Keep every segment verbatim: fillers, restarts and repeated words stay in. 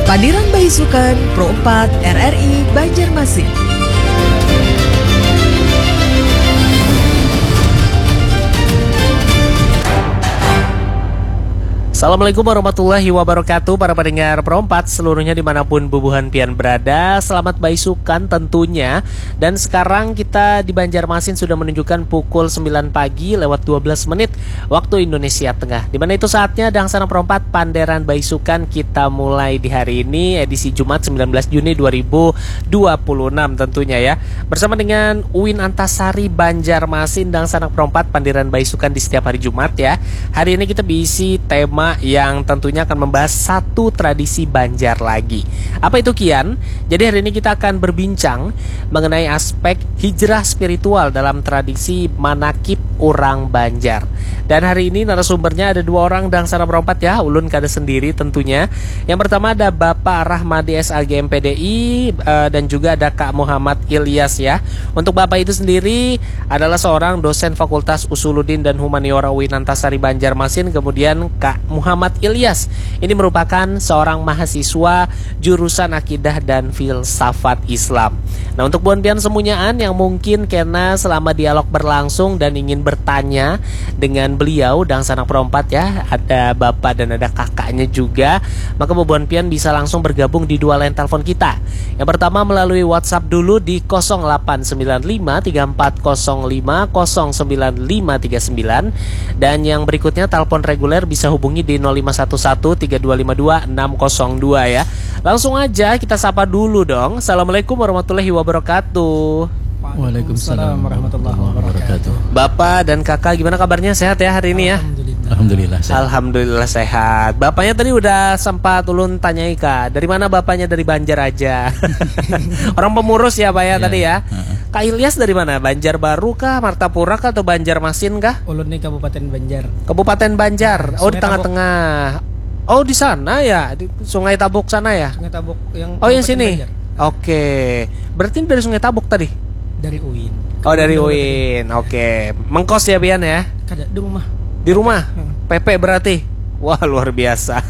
Padiran Baisukan Pro empat R R I Banjarmasin. Assalamualaikum warahmatullahi wabarakatuh para pendengar Pro empat seluruhnya dimanapun bubuhan pian berada. Selamat baisukan tentunya. Dan sekarang kita di Banjarmasin sudah menunjukkan pukul sembilan pagi lewat dua belas menit waktu Indonesia Tengah, dimana itu saatnya Dangsana Pro empat Panderan Baisukan kita mulai di hari ini edisi Jumat sembilan belas Juni dua ribu dua puluh enam tentunya ya. Bersama dengan Uwin Antasari Banjarmasin Dangsana Pro empat Panderan Baisukan di setiap hari Jumat ya. Hari ini kita berisi tema yang tentunya akan membahas satu tradisi Banjar lagi. Apa itu Kian? Jadi hari ini kita akan berbincang mengenai aspek hijrah spiritual dalam tradisi manakib orang Banjar. Dan hari ini narasumbernya ada dua orang Dangsana Pro empat ya, ulun kada sendiri tentunya. Yang pertama ada Bapak Rahmadi S A G M P D I uh, dan juga ada Kak Muhammad Ilyas ya. Untuk Bapak itu sendiri adalah seorang dosen Fakultas Usuluddin dan Humaniora U I N Antasari Banjarmasin. Kemudian Kak Muhammad Ilyas ini merupakan seorang mahasiswa jurusan Akidah dan Filsafat Islam. Nah, untuk buan pian semunyaan yang mungkin kena selama dialog berlangsung dan ingin bertanya dengan beliau Dangsana Pro empat ya, ada bapak dan ada kakaknya juga, maka buan pian bisa langsung bergabung di dua line telepon kita. Yang pertama melalui WhatsApp dulu di nol delapan sembilan lima tiga empat nol lima nol sembilan lima tiga sembilan, dan yang berikutnya telepon reguler bisa hubungi di nol lima satu satu tiga dua lima dua enam nol dua ya. Langsung aja kita sapa dulu dong. Assalamualaikum warahmatullahi wabarakatuh. Waalaikumsalam warahmatullahi wabarakatuh. Bapak dan kakak gimana kabarnya? Sehat ya hari ini ya? Alhamdulillah sehat. Alhamdulillah sehat. Bapaknya tadi udah sempat ulun tanyai Kak, dari mana bapaknya? Dari Banjar aja. Orang pemurus ya Pak ya, ya tadi ya. Uh-uh. Kak Ilyas dari mana? Banjar Baru kah, Martapura kah, atau Banjarmasin kah? Ulun nih Kabupaten Banjar. Kabupaten Banjar. Oh, Sungai di tengah-tengah. Oh, di sana ya, di Sungai Tabuk sana ya. Sungai Tabuk yang Oh, yang sini. Banjar. Oke. Berarti dari Sungai Tabuk tadi? Dari U I N. Oh, dari U I N. Oke. Mengkos ya Bian ya? Kada di rumah. Di rumah? P P berarti? Wah, luar biasa.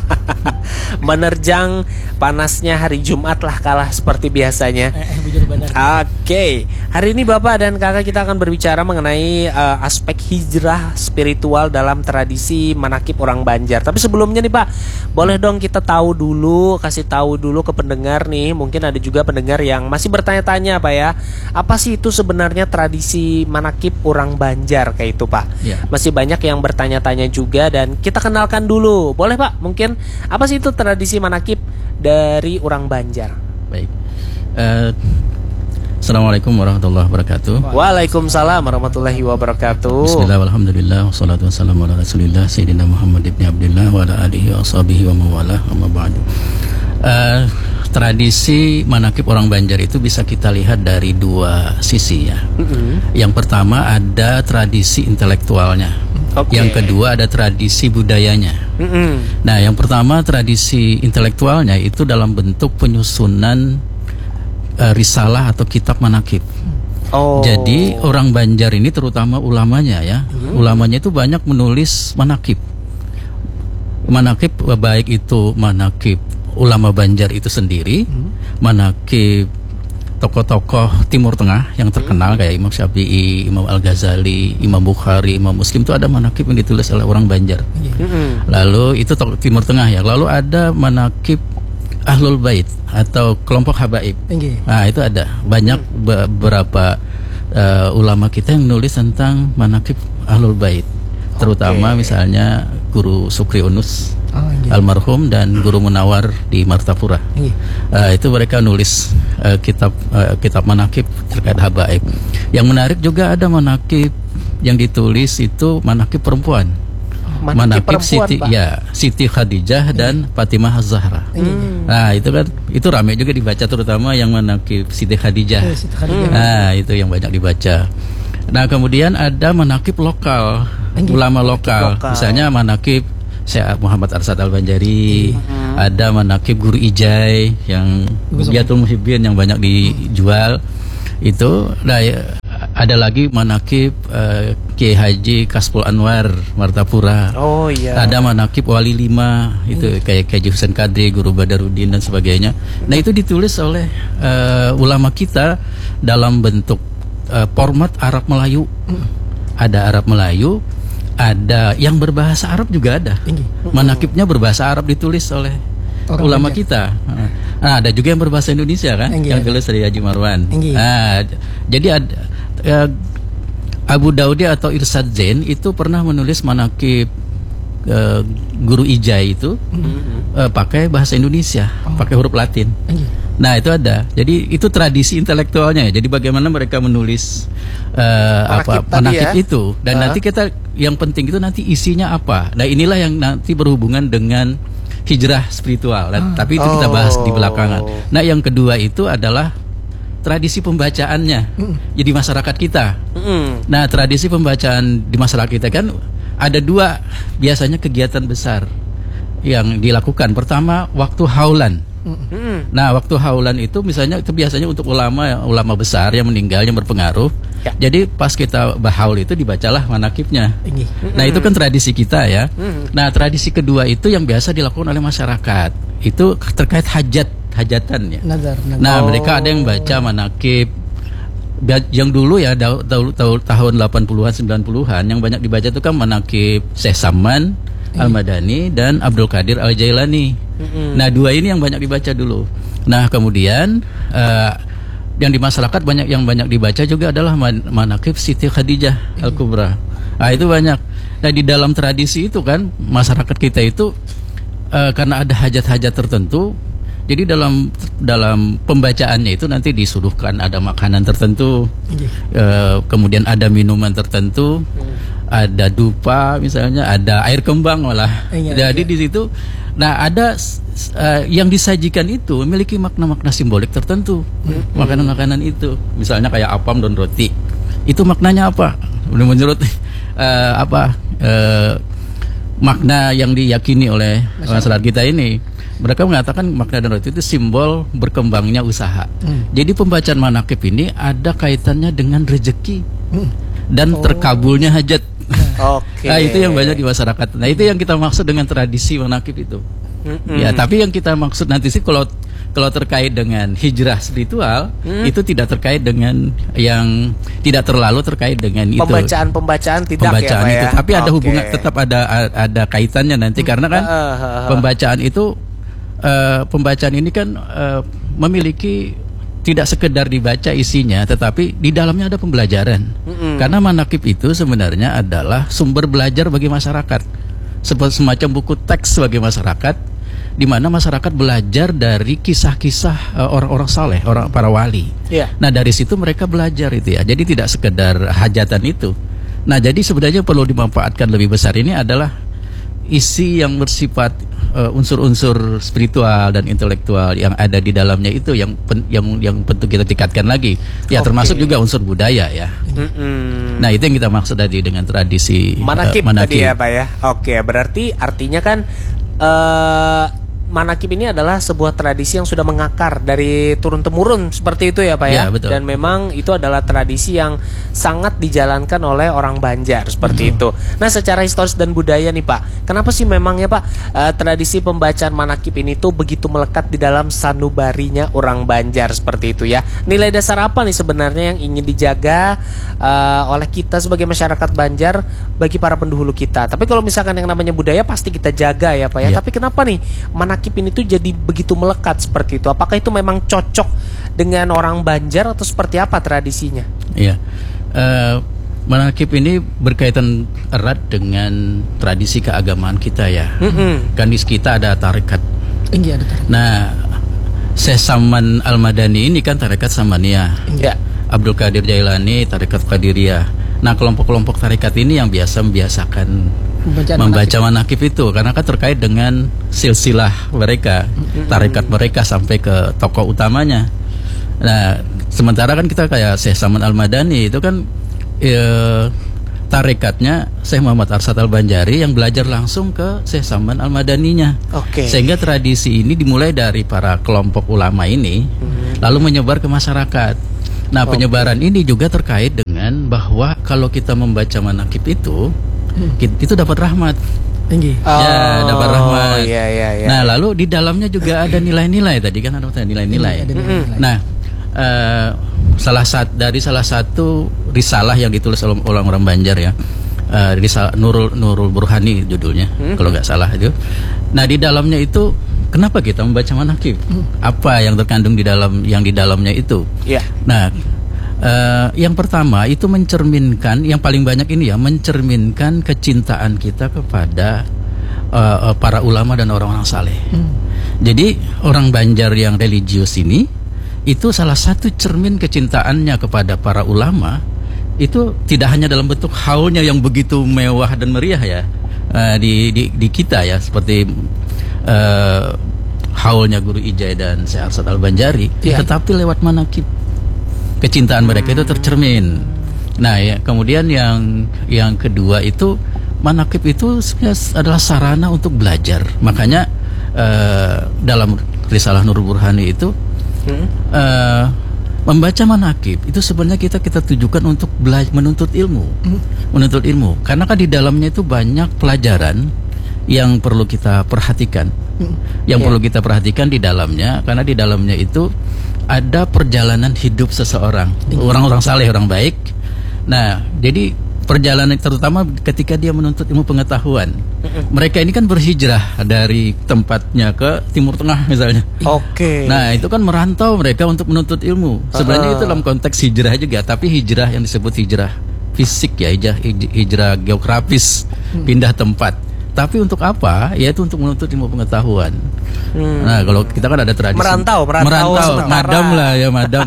Menerjang panasnya hari Jumat lah kalah seperti biasanya. Oke, okay. Hari ini Bapak dan Kakak kita akan berbicara mengenai uh, aspek hijrah spiritual dalam tradisi manakib orang Banjar. Tapi sebelumnya nih Pak, boleh dong kita tahu dulu, kasih tahu dulu ke pendengar nih. Mungkin ada juga pendengar yang masih bertanya-tanya Pak ya, apa sih itu sebenarnya tradisi manakib orang Banjar kayak itu Pak? Yeah. Masih banyak yang bertanya-tanya juga dan kita kenalkan dulu. Boleh Pak? Mungkin apa sih itu tradisi manakib dari orang Banjar? Baik. Uh, Assalamualaikum warahmatullahi wabarakatuh. Waalaikumsalam warahmatullahi wabarakatuh. Bismillah, alhamdulillah, wassalatu wassalamu ala rasulillah Sayyidina Muhammad ibn Abdillah wa ala alihi wa sahbihi wa mawalah, amma ba'du. uh, Tradisi manakib orang Banjar itu bisa kita lihat dari dua sisi ya. Mm-hmm. Yang pertama ada tradisi intelektualnya. Okay. Yang kedua ada tradisi budayanya. Mm-hmm. Nah, yang pertama tradisi intelektualnya itu dalam bentuk penyusunan uh, risalah atau kitab manakib. Oh. Jadi orang Banjar ini terutama ulamanya ya, mm-hmm. ulamanya itu banyak menulis manakib. Manakib baik itu manakib ulama Banjar itu sendiri, mm-hmm. manakib tokoh-tokoh Timur Tengah yang terkenal kayak Imam Syafi'i, Imam Al-Ghazali, Imam Bukhari, Imam Muslim, itu ada manakib yang ditulis oleh orang Banjar. Mm-hmm. Lalu itu tokoh Timur Tengah ya. Lalu ada manakib Ahlul Bait atau kelompok habaib. Mm-hmm. Nah, itu ada banyak beberapa uh, ulama kita yang menulis tentang manakib Ahlul Bait. Terutama okay. misalnya Guru Sukri Unus oh, iya. almarhum dan Guru Munawar di Martapura. Iya. Uh, itu mereka nulis uh, kitab uh, kitab manakib terkait habaib. Yang menarik juga ada manakib yang ditulis itu manakib perempuan. Oh, manakib, manakib Siti Pak. Ya, Siti Khadijah dan iya. Fatimah Az-Zahra. Hmm. Nah, itu kan itu ramai juga dibaca, terutama yang manakib Siti Khadijah. Eh, Siti Khadijah. Nah, itu yang banyak dibaca. Nah, kemudian ada manakib lokal, Enggak. ulama lokal. lokal. Misalnya manakib Syekh Muhammad Arsad Al-Banjari, hmm. ada manakib Guru Ijai yang Biatul Muhibbin yang banyak dijual. Itu nah, ada lagi manakib uh, Kiai Haji Kasful Anwar Martapura. Oh iya. Ada manakib Wali Lima itu kayak Kiai Husain Kadri, Guru Badarudin dan sebagainya. Nah itu ditulis oleh uh, ulama kita dalam bentuk uh, format Arab Melayu. Ada Arab Melayu, ada yang berbahasa Arab juga ada. Manakibnya berbahasa Arab ditulis oleh orang ulama banyak. Kita. Nah, ada juga yang berbahasa Indonesia kan, Enggak. yang tulis dari Haji Marwan. Nah, jadi ada uh, Abu Daudi atau Irsad Zain itu pernah menulis manakib uh, Guru Ijai itu mm-hmm. uh, pakai bahasa Indonesia, oh. pakai huruf Latin. Enggak. Nah itu ada. Jadi itu tradisi intelektualnya. Jadi bagaimana mereka menulis uh, apa manakib ya? Itu. Dan uh. nanti kita yang penting itu nanti isinya apa. Nah inilah yang nanti berhubungan dengan hijrah spiritual. Dan, uh. Tapi itu kita bahas di belakangan. Nah yang kedua itu adalah tradisi pembacaannya. Uh. Jadi masyarakat kita. Uh. Nah tradisi pembacaan di masyarakat kita kan ada dua biasanya kegiatan besar yang dilakukan. Pertama waktu haulan. Mm-hmm. Nah waktu haulan itu misalnya itu biasanya untuk ulama ulama besar yang meninggal yang berpengaruh ya. Jadi pas kita bahaul itu dibacalah manakibnya. Mm-hmm. Nah itu kan tradisi kita ya. Mm-hmm. Nah tradisi kedua itu yang biasa dilakukan oleh masyarakat itu terkait hajat hajatan ya. Nazar, nazar. Nah oh. mereka ada yang baca manakib yang dulu ya tahun delapan puluhan sembilan puluhan yang banyak dibaca itu kan manakib Syekh Saman Al-Madani dan Abdul Qadir Al-Jailani. Mm-hmm. Nah dua ini yang banyak dibaca dulu. Nah kemudian uh, yang di masyarakat banyak yang banyak dibaca juga adalah man- manakib Siti Khadijah mm-hmm. Al-Kubra. Nah itu banyak. Nah di dalam tradisi itu kan masyarakat kita itu uh, karena ada hajat-hajat tertentu. Jadi dalam dalam pembacaannya itu nanti disuruhkan ada makanan tertentu, mm-hmm. uh, kemudian ada minuman tertentu. Mm-hmm. Ada dupa misalnya, ada air kembang malah. Iya, Jadi iya. di situ, nah ada uh, yang disajikan itu memiliki makna-makna simbolik tertentu. Mm-hmm. Makanan-makanan itu, misalnya kayak apam dan roti, itu maknanya apa? Menurut uh, apa uh, makna yang diyakini oleh masyarakat kita ini? Mereka mengatakan makna dan roti itu simbol berkembangnya usaha. Mm. Jadi pembacaan manakib ini ada kaitannya dengan rezeki mm. dan oh. terkabulnya hajat. Oke. Nah itu yang banyak di masyarakat. Nah itu yang kita maksud dengan tradisi manakib itu. Mm-hmm. Ya tapi yang kita maksud nanti sih kalau kalau terkait dengan hijrah spiritual mm. itu tidak terkait dengan yang tidak terlalu terkait dengan itu. Pembacaan-pembacaan tidak pembacaan ya, itu. ya? Tapi ada okay. hubungan tetap ada ada kaitannya nanti karena kan uh, uh, uh. pembacaan itu uh, pembacaan ini kan uh, memiliki tidak sekedar dibaca isinya, tetapi di dalamnya ada pembelajaran. Mm-hmm. Karena manakib itu sebenarnya adalah sumber belajar bagi masyarakat, seperti semacam buku teks bagi masyarakat, di mana masyarakat belajar dari kisah-kisah uh, orang-orang saleh, orang para wali. Yeah. Nah dari situ mereka belajar itu ya. Jadi tidak sekedar hajatan itu. Nah jadi sebenarnya perlu dimanfaatkan lebih besar ini adalah isi yang bersifat uh, unsur-unsur spiritual dan intelektual yang ada di dalamnya itu yang pen, yang yang penting kita tingkatkan lagi. Ya okay. termasuk juga unsur budaya ya. Mm-hmm. Nah itu yang kita maksud tadi dengan tradisi manakib, uh, manakib. tadi ya Pak ya. Oke berarti artinya kan uh, manakib ini adalah sebuah tradisi yang sudah mengakar dari turun temurun seperti itu ya Pak ya, ya betul. Dan memang itu adalah tradisi yang sangat dijalankan oleh orang Banjar seperti hmm. itu. Nah secara historis dan budaya nih Pak, kenapa sih memang ya Pak uh, tradisi pembacaan manakib ini tuh begitu melekat di dalam sanubarinya orang Banjar seperti itu ya? Nilai dasar apa nih sebenarnya yang ingin dijaga uh, oleh kita sebagai masyarakat Banjar bagi para pendahulu kita? Tapi kalau misalkan yang namanya budaya pasti kita jaga ya Pak ya, ya. Tapi kenapa nih manakib manakib ini tuh jadi begitu melekat seperti itu? Apakah itu memang cocok dengan orang Banjar atau seperti apa tradisinya? Iya, uh, manakib ini berkaitan erat dengan tradisi keagamaan kita ya. Mm-hmm. Kan di kita ada tarekat. Iya, ada tarekat. Nah, Syekh Saman Al-Madani ini kan tarekat Samaniyah. Iya. Abdul Qadir Jailani tarekat Qadiriyah. Nah, kelompok-kelompok tarekat ini yang biasa membiasakan membaca, membaca manakib. manakib itu karena kan terkait dengan silsilah mereka, tarekat mereka sampai ke tokoh utamanya. Nah, sementara kan kita kayak Syekh Saman Al-Madani itu kan e, tarekatnya Syekh Muhammad Arsyad Al-Banjari yang belajar langsung ke Syekh Saman Al-Madaninya. Okay. Sehingga tradisi ini dimulai dari para kelompok ulama ini, hmm. lalu menyebar ke masyarakat. Nah, penyebaran ini juga terkait dengan bahwa kalau kita membaca manakib itu, ki- itu dapat rahmat. Tinggi. Ya, dapat rahmat. Iya, iya, iya. Nah, lalu di dalamnya juga ada nilai-nilai tadi kan ada nilai-nilai. Ada nilai-nilai. Nah, eh, salah satu dari salah satu risalah yang ditulis oleh orang-orang Banjar ya, eh, risalah Nurul Nurul Burhani judulnya, kalau nggak salah itu. Nah, di dalamnya itu kenapa kita membaca manakib? Apa yang terkandung di dalam yang di dalamnya itu? Iya. Nah, eh, yang pertama itu mencerminkan, yang paling banyak ini ya, mencerminkan kecintaan kita kepada eh, eh, para ulama dan orang-orang saleh. Jadi orang Banjar yang religius ini itu salah satu cermin kecintaannya kepada para ulama itu tidak hanya dalam bentuk haulnya yang begitu mewah dan meriah ya eh, di, di di kita ya, seperti eh, haulnya Guru Ijai dan Syekh Arsad Al-Banjari, Iya. tetapi lewat manakib kecintaan mereka itu tercermin. Nah, ya, kemudian yang yang kedua itu manakib itu sebenarnya adalah sarana untuk belajar. Makanya eh, dalam risalah Nur Burhani itu eh, membaca manakib itu sebenarnya kita kita tujukan untuk belajar, menuntut ilmu, menuntut ilmu. Karena kan di dalamnya itu banyak pelajaran yang perlu kita perhatikan, yang Ya. perlu kita perhatikan di dalamnya, karena di dalamnya itu ada perjalanan hidup seseorang, orang-orang saleh, orang baik. Nah, jadi perjalanan terutama ketika dia menuntut ilmu pengetahuan. Mereka ini kan berhijrah dari tempatnya ke Timur Tengah misalnya. Oke. Nah, itu kan merantau mereka untuk menuntut ilmu. Sebenarnya itu dalam konteks hijrah juga, tapi hijrah yang disebut hijrah fisik ya, hijrah, hijrah geografis, pindah tempat. Tapi untuk apa? Yaitu untuk menuntut ilmu pengetahuan. Hmm. Nah, kalau kita kan ada tradisi Merantau, merantau sementara. madam lah ya, madam.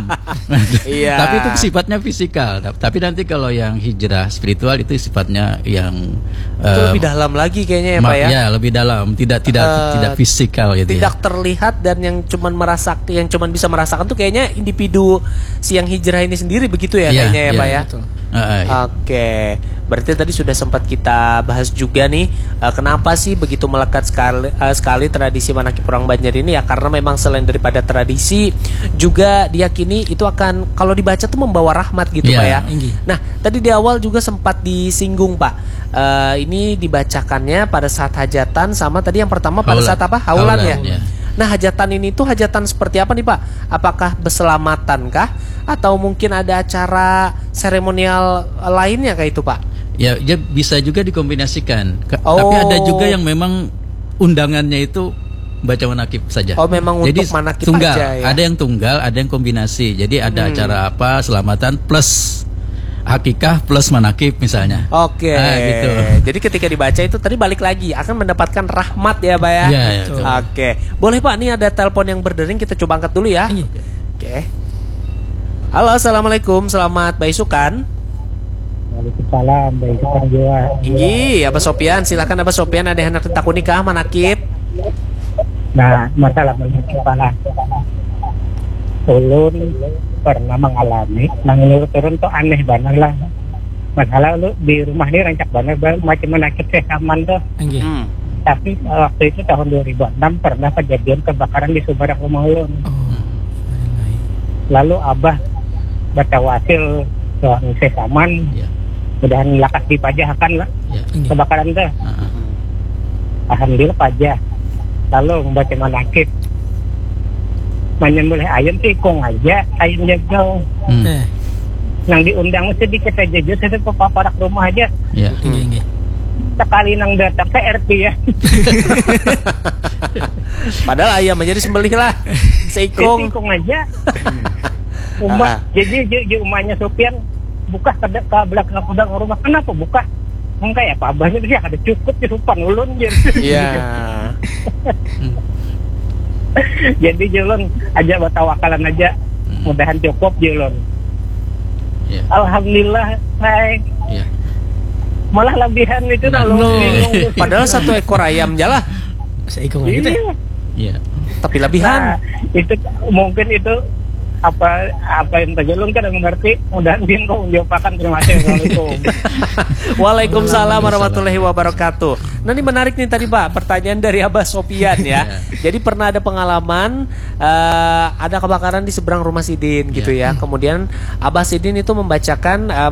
Iya. Tapi itu sifatnya fisikal. Tapi nanti kalau yang hijrah spiritual itu sifatnya yang Itu eh, lebih dalam lagi kayaknya ya, ma- Pak ya. ya, lebih dalam, tidak tidak Eh, tidak fisikal gitu Tidak ya. terlihat, dan yang cuman merasak yang cuman bisa merasakan tuh kayaknya individu si yang hijrah ini sendiri begitu ya, Iya, kayaknya ya, iya. Pak ya. Betul. Eh, eh, iya. Oke, berarti tadi sudah sempat kita bahas juga nih eh, kenapa sih begitu melekat sekali eh, sekali tradisi manakib orang Banjar ini ya, karena memang selain daripada tradisi juga diyakini itu akan kalau dibaca tuh membawa rahmat gitu Iya, Pak ya. tinggi. Nah, tadi di awal juga sempat disinggung Pak. Eh, ini dibacakannya pada saat hajatan sama tadi yang pertama pada Haulan. saat apa? Haulan, Haulan, ya. ya. Nah, hajatan ini tuh hajatan seperti apa nih Pak? Apakah berselamatan kah? Atau mungkin ada acara seremonial lainnya kayak itu Pak? Ya, ya bisa juga dikombinasikan. Ke- Oh. Tapi ada juga yang memang undangannya itu baca manakib saja. Oh, memang Jadi untuk manakib tunggal. aja ya? Ada yang tunggal, ada yang kombinasi. Jadi ada Hmm. acara apa selamatan plus hakikah plus manakib misalnya. Oke. Ah, gitu. Jadi ketika dibaca itu tadi balik lagi akan mendapatkan rahmat ya Pak ya? Iya, iya, betul. Oke. Boleh Pak, nih ada telepon yang berdering, kita coba angkat dulu ya. Iya. Oke. Halo, assalamualaikum, selamat baisukan. Waalaikumsalam, baik Pak Jawa. Inggi, Abah Sopian, silakan Abah Sopian, ada yang hendak ditakuni kah manakib? Nah, masalah kepala ulun pernah mengalami, nang turun tuh aneh banget lah. Masalah lu di rumah ini rancak banget, macam menakib teh aman tuh. Tinggi. Hmm. Tapi uh, waktu itu tahun dua ribu enam pernah kejadian kebakaran di Sumbarak rumah ulun. Oh. Lalu abah bertawasil soal Syekh aman, Ya. mudahan lakas dipajahakan lah Ya. Tinggi. kebakaran tuh. Ah, Alhamdulillah pajah. Lalu membaca manakib, menyembelih ayam tikung aja, ayam jauh. hmm. Eh, Nang diundang sedikit aja, justru itu ke paparak rumah aja. Ya. tinggi, tinggi. Sekali nang datang ke R T ya. Padahal ayam aja disembelih lah. Seikung. Tikung aja. Umah, Ah. jadi jadi umahnya Sopian buka ke, ke belakang gudang rumah. Kenapa buka? Enggak ya, Pak Abahnya dia ada cukup di supan ulun jadi. Iya. Jadi julun aja bertawakalan aja. Mudahan cukup julun. Ya. Alhamdulillah, baik. Ya. Malah lebihan itu dah lu. bingung. Padahal satu ekor ayam jalah, Seikung aja teh. Iya. Ya. tapi lebihan. Nah, itu mungkin itu apa apa yang terjelung kan mengerti. Mudah din kau menjawabkan. Terima kasih. Assalamualaikum. Waalaikumsalam warahmatullahi wabarakatuh. Nah ini menarik nih tadi Pak, pertanyaan dari Abah Sopian ya. Jadi pernah ada pengalaman uh, ada kebakaran di seberang rumah Sidin gitu ya. Kemudian Abah Sidin itu membacakan uh,